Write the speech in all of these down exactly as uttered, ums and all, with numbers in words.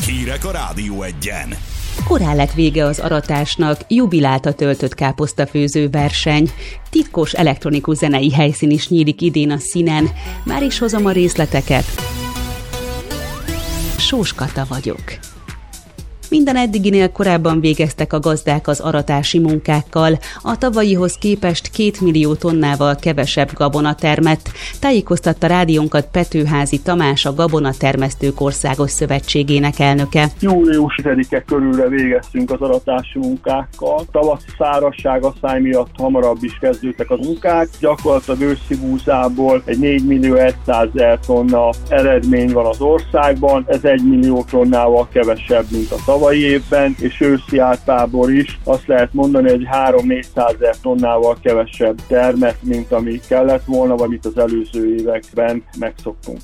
Hírek a Rádió Egyen. Korán lett vége az aratásnak, jubilálta töltött káposztafőző verseny. Titkos elektronikus zenei helyszín is nyílik idén a színen. Már is hozom a részleteket. Sós Kata vagyok. Minden eddiginél korábban végeztek a gazdák az aratási munkákkal. A tavalyihoz képest két millió tonnával kevesebb gabona termett. Tájékoztatta rádiónkat Petőházy Tamás, a Gabonatermesztők Országos Szövetségének elnöke. július tizedike körülre végeztünk az aratási munkákkal. Tavaszi szárazság asszály miatt hamarabb is kezdődtek a munkák. Gyakorlatilag őszi búzából egy négy millió százezer tonna eredmény van az országban. Ez egy millió tonnával kevesebb, mint a tavalyi évben, és őszi átlából is azt lehet mondani, hogy három-négyszázezer tonnával kevesebb termet, mint ami kellett volna, vagy mint az előző években megszoktunk.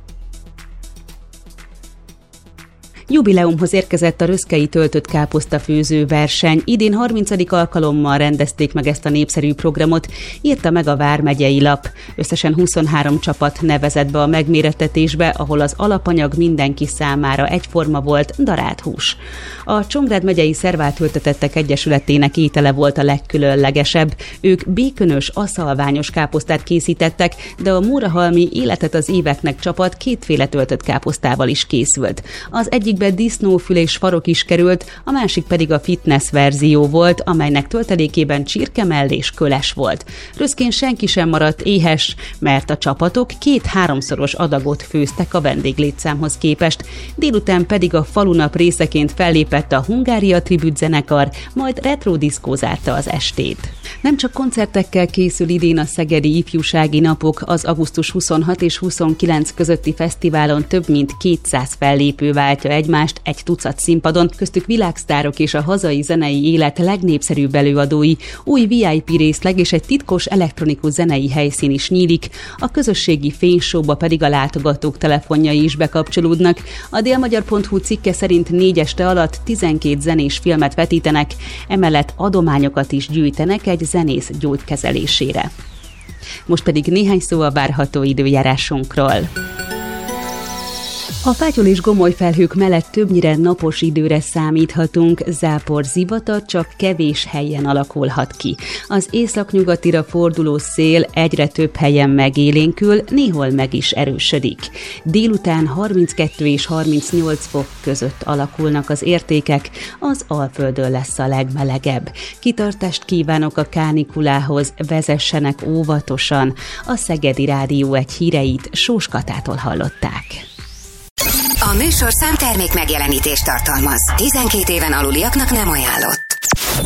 Jubileumhoz érkezett a röszkei töltött káposztafőző verseny. Idén harmincadik alkalommal rendezték meg ezt a népszerű programot, írta meg a Vármegyei Lap. Összesen huszonhárom csapat nevezett be a megmérettetésbe, ahol az alapanyag mindenki számára egyforma volt, darált hús. A Csongrád megyei Szerváltültetettek Egyesületének étele volt a legkülönlegesebb. Ők békönös, aszalványos káposztát készítettek, de a Mórahalmi Életet az éveknek csapat kétféle töltött káposztával is készült. Az egyik disznófül és farok is került, a másik pedig a fitness verzió volt, amelynek töltelékében csirkemell és köles volt. Röszkén senki sem maradt éhes, mert a csapatok két-háromszoros adagot főztek a vendéglétszámhoz képest. Délután pedig a falunap részeként fellépett a Hungária Tribüt zenekar, majd retrodiszkózálta az estét. Nem csak koncertekkel készül idén a Szegedi Ifjúsági Napok, az augusztus huszonhat és huszonkilenc közötti fesztiválon több mint kétszáz fellépő váltja egymást egy tucat színpadon, köztük világsztárok és a hazai zenei élet legnépszerűbb előadói, új vé i pé részleg és egy titkos elektronikus zenei helyszín is nyílik, a közösségi fényshowba pedig a látogatók telefonjai is bekapcsolódnak. A délmagyar pont hu cikke szerint négy este alatt tizenkét zenés filmet vetítenek, emellett adományokat is gyűjtenek egy zenész gyógykezelésére. Most pedig néhány szó a várható időjárásunkról. A fátyol és gomoly felhők mellett többnyire napos időre számíthatunk, zápor, zivatar csak kevés helyen alakulhat ki. Az északnyugatira forduló szél egyre több helyen megélénkül, néhol meg is erősödik. Délután harminckettő és harmincnyolc fok között alakulnak az értékek, az Alföldön lesz a legmelegebb. Kitartást kívánok a kánikulához, vezessenek óvatosan. A Szegedi Rádió Egy híreit Sós Katától hallották. A műsorszám termék megjelenítést tartalmaz. tizenkét éven aluliaknak nem ajánlott.